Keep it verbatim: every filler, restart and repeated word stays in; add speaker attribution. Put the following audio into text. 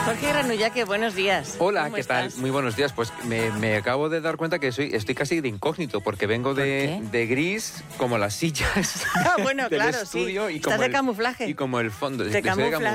Speaker 1: Jorge Granullaque, buenos días.
Speaker 2: Hola,
Speaker 1: ¿Cómo
Speaker 2: ¿qué tal?
Speaker 1: estás?
Speaker 2: Muy buenos días. Pues me, me acabo de dar cuenta que soy, estoy casi de incógnito porque vengo de,
Speaker 1: ¿Por
Speaker 2: de gris como las sillas
Speaker 1: Ah, bueno,
Speaker 2: del
Speaker 1: claro,
Speaker 2: estudio
Speaker 1: sí.
Speaker 2: y
Speaker 1: Estás
Speaker 2: como
Speaker 1: de
Speaker 2: el,
Speaker 1: camuflaje.
Speaker 2: y como el fondo.
Speaker 1: Te
Speaker 2: Estoy de
Speaker 1: camuflas.